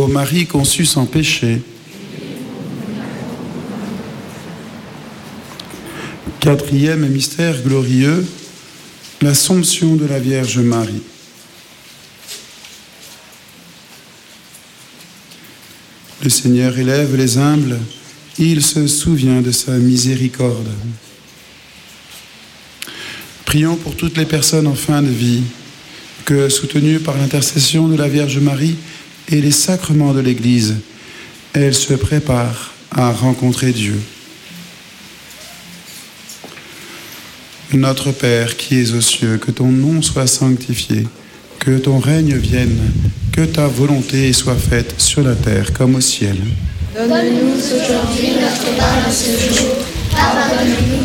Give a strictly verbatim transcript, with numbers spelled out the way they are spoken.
Ô Marie conçue sans péché. Quatrième mystère glorieux, l'Assomption de la Vierge Marie. Le Seigneur élève les humbles, il se souvient de sa miséricorde. Prions pour toutes les personnes en fin de vie, que, soutenues par l'intercession de la Vierge Marie et les sacrements de l'Église, elles se préparent à rencontrer Dieu. Notre Père qui es aux cieux, que ton nom soit sanctifié, que ton règne vienne, que ta volonté soit faite sur la terre comme au ciel. Donne-nous aujourd'hui notre pain de ce jour. Pardonne-nous